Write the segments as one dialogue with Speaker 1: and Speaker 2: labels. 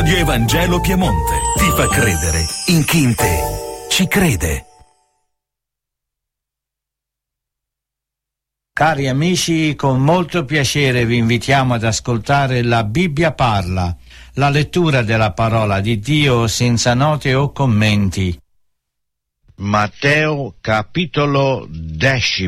Speaker 1: Radio Evangelo Piemonte ti fa credere in chi in te ci crede.
Speaker 2: Cari amici, con molto piacere vi invitiamo ad ascoltare La Bibbia parla, la lettura della parola di Dio senza note o commenti.
Speaker 3: Matteo capitolo 10.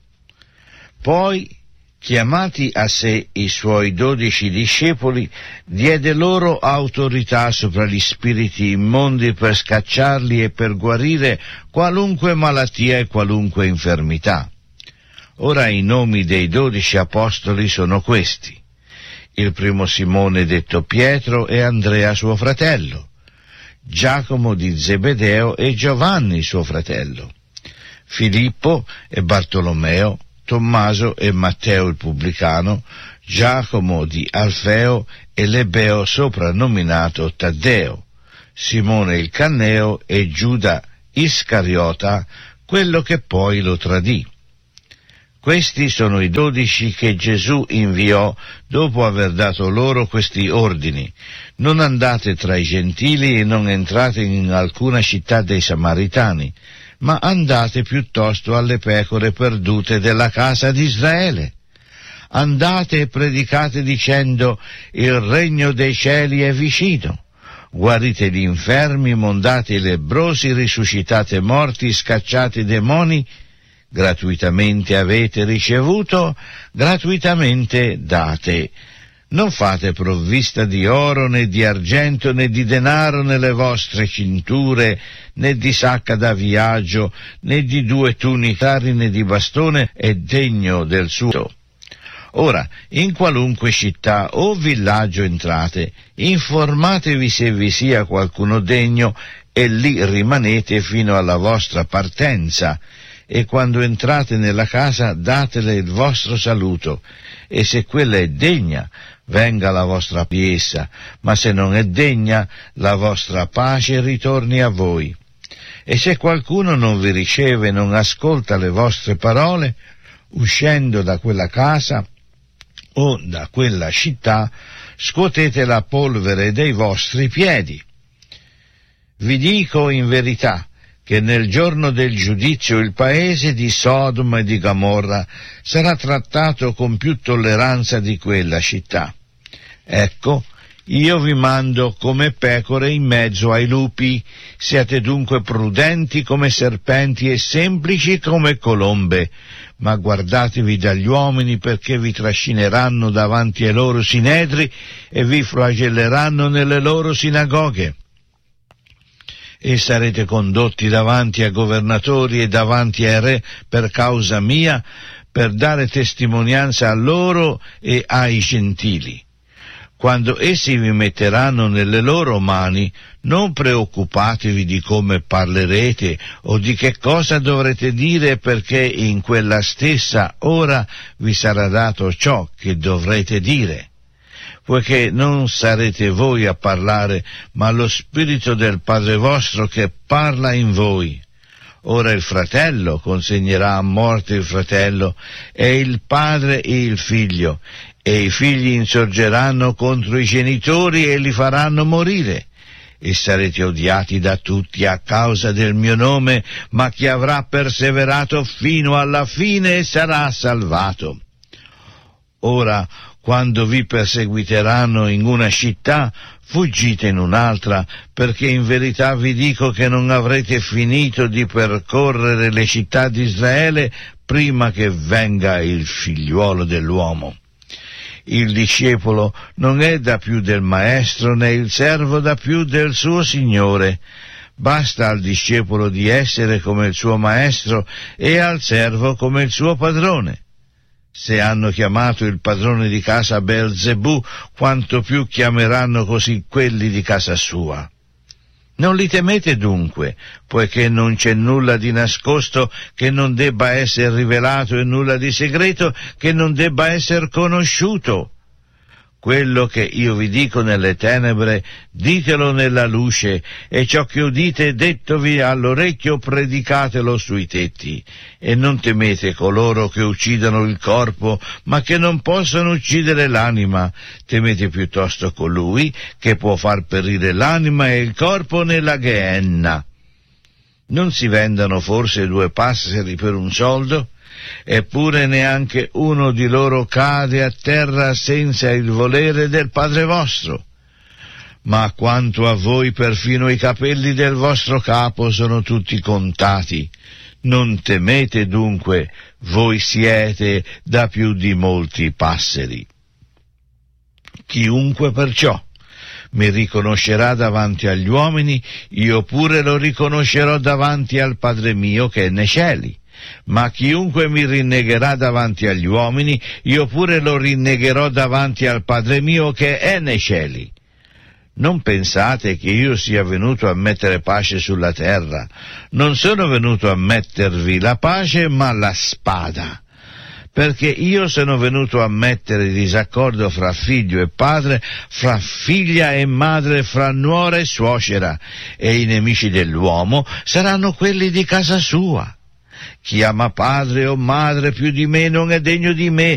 Speaker 3: Poi, chiamati a sé i suoi 12 discepoli, diede loro autorità sopra gli spiriti immondi per scacciarli e per guarire qualunque malattia e qualunque infermità. Ora i nomi dei 12 apostoli sono questi: il primo Simone detto Pietro e Andrea suo fratello, Giacomo di Zebedeo e Giovanni suo fratello, Filippo e Bartolomeo, Tommaso e Matteo il pubblicano, Giacomo di Alfeo e Lebeo soprannominato Taddeo, Simone il Canneo e Giuda Iscariota, quello che poi lo tradì. Questi sono i 12 che Gesù inviò dopo aver dato loro questi ordini: non andate tra i gentili e non entrate in alcuna città dei Samaritani, ma andate piuttosto alle pecore perdute della casa di Israele. Andate e predicate dicendo: il regno dei cieli è vicino. Guarite gli infermi, mondate i lebbrosi, risuscitate morti, scacciate i demoni. Gratuitamente avete ricevuto, gratuitamente date. Non fate provvista di oro, né di argento, né di denaro nelle vostre cinture, né di sacca da viaggio, né di 2 tunicari, né di bastone è degno del suo. Ora, in qualunque città o villaggio entrate, informatevi se vi sia qualcuno degno e lì rimanete fino alla vostra partenza. E quando entrate nella casa datele il vostro saluto, e se quella è degna, venga la vostra piessa, ma se non è degna, la vostra pace ritorni a voi. E se qualcuno non vi riceve e non ascolta le vostre parole, uscendo da quella casa o da quella città, scuotete la polvere dei vostri piedi. Vi dico in verità che nel giorno del giudizio il paese di Sodoma e di Gomorra sarà trattato con più tolleranza di quella città. Ecco, io vi mando come pecore in mezzo ai lupi, siate dunque prudenti come serpenti e semplici come colombe, ma guardatevi dagli uomini perché vi trascineranno davanti ai loro sinedri e vi flagelleranno nelle loro sinagoghe. E sarete condotti davanti a governatori e davanti ai re per causa mia, per dare testimonianza a loro e ai gentili. Quando essi vi metteranno nelle loro mani, non preoccupatevi di come parlerete o di che cosa dovrete dire, perché in quella stessa ora vi sarà dato ciò che dovrete dire. Poiché non sarete voi a parlare, ma lo Spirito del Padre vostro che parla in voi. Ora il fratello consegnerà a morte il fratello, e il padre il figlio, e i figli insorgeranno contro i genitori e li faranno morire. E sarete odiati da tutti a causa del mio nome, ma chi avrà perseverato fino alla fine sarà salvato. Ora, quando vi perseguiteranno in una città, fuggite in un'altra, perché in verità vi dico che non avrete finito di percorrere le città di Israele prima che venga il figliuolo dell'uomo. Il discepolo non è da più del maestro, né il servo da più del suo signore. Basta al discepolo di essere come il suo maestro e al servo come il suo padrone. Se hanno chiamato il padrone di casa Beelzebù, quanto più chiameranno così quelli di casa sua. Non li temete dunque, poiché non c'è nulla di nascosto che non debba essere rivelato e nulla di segreto che non debba essere conosciuto. Quello che io vi dico nelle tenebre, ditelo nella luce, e ciò che udite dettovi all'orecchio, predicatelo sui tetti. E non temete coloro che uccidono il corpo, ma che non possono uccidere l'anima. Temete piuttosto colui che può far perire l'anima e il corpo nella Gehenna. Non si vendono forse 2 passeri per un soldo? Eppure neanche uno di loro cade a terra senza il volere del Padre vostro. Ma quanto a voi, perfino i capelli del vostro capo sono tutti contati. Non temete dunque, voi siete da più di molti passeri. Chiunque perciò mi riconoscerà davanti agli uomini, io pure lo riconoscerò davanti al Padre mio che è nei cieli. Ma chiunque mi rinnegherà davanti agli uomini, io pure lo rinnegherò davanti al Padre mio che è nei cieli. Non pensate che io sia venuto a mettere pace sulla terra. Non sono venuto a mettervi la pace, ma la spada. Perché io sono venuto a mettere disaccordo fra figlio e padre, fra figlia e madre, fra nuora e suocera, e i nemici dell'uomo saranno quelli di casa sua. Chi ama padre o madre più di me non è degno di me,